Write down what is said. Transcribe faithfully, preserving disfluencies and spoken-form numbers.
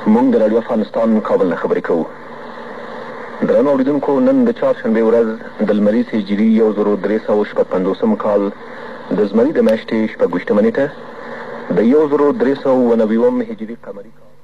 موږ د راډیو افغانستان کابل نه خبرې کوو. درنو اورېدونکو، نن د چهارشنبې ورځ د لمریز هجري یو زرو درې سوه شپږ پنځوسم کال د زمري د میاشتې شپږ ویشتمه نېټه د یو زرو درې سوه اووه نوي اووم هجري قمري کال